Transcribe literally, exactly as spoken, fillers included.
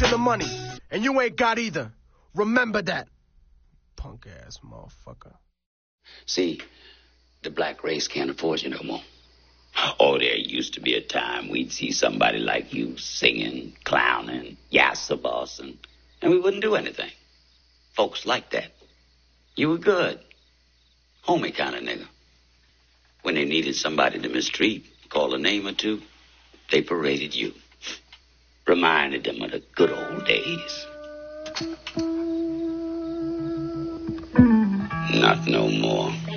fortune of money, and you ain't got either. Remember that. Punk-ass motherfucker. See, the black race can't afford you no more. Oh, there used to be a time we'd see somebody like you singing, clowning, yassa bossing, and we wouldn't do anything. Folks like that. You were good. Homie kind of nigga. When they needed somebody to mistreat, call a name or two, they paraded you. Reminded them of the good old days. Not no more.